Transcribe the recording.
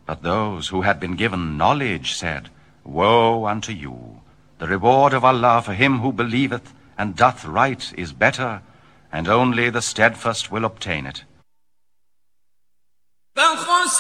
But those who had been given knowledge said, Woe unto you! The reward of Allah for him who believeth and doth right is better, and only the steadfast will obtain it.